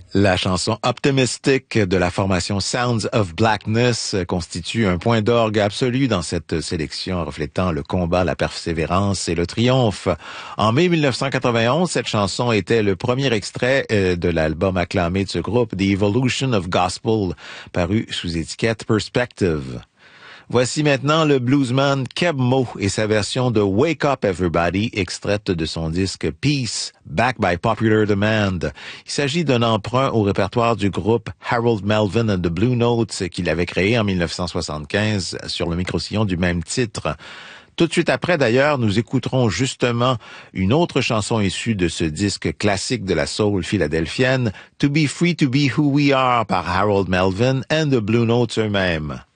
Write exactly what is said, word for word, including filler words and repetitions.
La chanson Optimistic de la formation Sounds of Blackness constitue un point d'orgue absolu dans cette sélection reflétant le combat, la persévérance et le triomphe. En mai mille neuf cent quatre-vingt-onze, cette chanson était le premier extrait de l'album acclamé de ce groupe, The Evolution of Gospel, paru sous étiquette Perspective. Voici maintenant le bluesman Keb Mo et sa version de Wake Up Everybody, extraite de son disque Peace, Back by Popular Demand. Il s'agit d'un emprunt au répertoire du groupe Harold Melvin and the Blue Notes qu'il avait créé en mille neuf cent soixante-quinze sur le microsillon du même titre. Tout de suite après, d'ailleurs, nous écouterons justement une autre chanson issue de ce disque classique de la soul philadelphienne, To Be Free to Be Who We Are par Harold Melvin and the Blue Notes eux-mêmes.